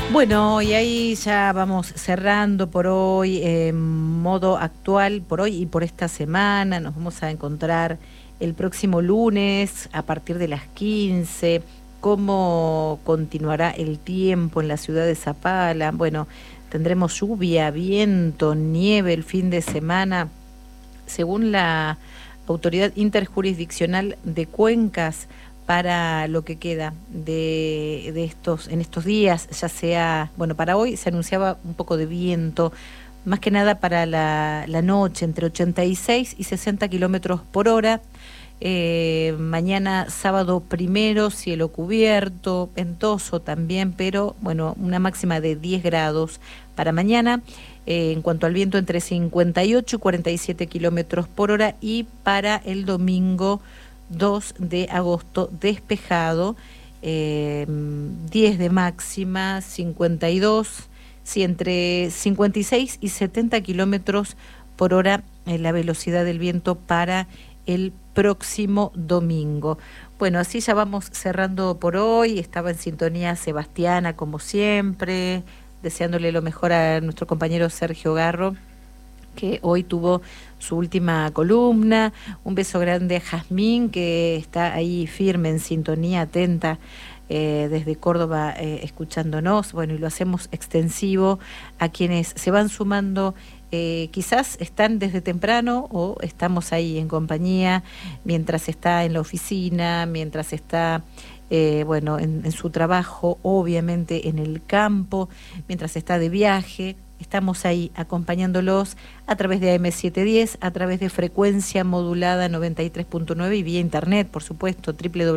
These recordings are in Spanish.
Bueno, y ahí ya vamos cerrando por hoy, modo actual, por hoy y por esta semana. Nos vamos a encontrar el próximo lunes a partir de las 15. Cómo continuará el tiempo en la ciudad de Zapala. Bueno, tendremos lluvia, viento, nieve el fin de semana. Según la Autoridad Interjurisdiccional de Cuencas, para lo que queda de estos días, ya sea, bueno, para hoy se anunciaba un poco de viento, más que nada para la noche, entre 86 y 60 kilómetros por hora. Mañana sábado primero, cielo cubierto, ventoso también, pero bueno, una máxima de 10 grados para mañana. En cuanto al viento, entre 58 y 47 kilómetros por hora, y para el domingo 2 de agosto despejado, 10 de máxima, 52, sí, entre 56 y 70 kilómetros por hora la velocidad del viento para el próximo domingo. Bueno, así ya vamos cerrando por hoy. Estaba en sintonía Sebastiana, como siempre, deseándole lo mejor a nuestro compañero Sergio Garro, que hoy tuvo su última columna. Un beso grande a Jazmín, que está ahí firme, en sintonía, atenta, desde Córdoba, escuchándonos. Bueno, y lo hacemos extensivo a quienes se van sumando, quizás están desde temprano o estamos ahí en compañía, mientras está en la oficina, mientras está bueno, en su trabajo, obviamente en el campo, mientras está de viaje. Estamos ahí acompañándolos a través de AM710, a través de frecuencia modulada 93.9 y vía internet, por supuesto,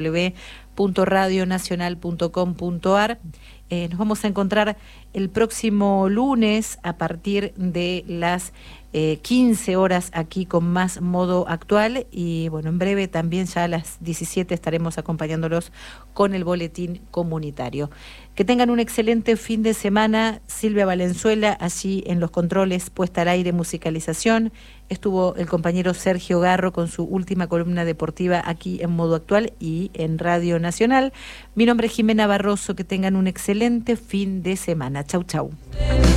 www.radionacional.com.ar. Nos vamos a encontrar el próximo lunes a partir de las 15 horas aquí con más modo actual, y bueno, en breve también ya a las 17 estaremos acompañándolos con el boletín comunitario. Que tengan un excelente fin de semana. Silvia Valenzuela allí en los controles, puesta al aire, musicalización. Estuvo el compañero Sergio Garro con su última columna deportiva aquí en Modo Actual y en Radio Nacional. Mi nombre es Jimena Barroso. Que tengan un excelente fin de semana. Chau, chau.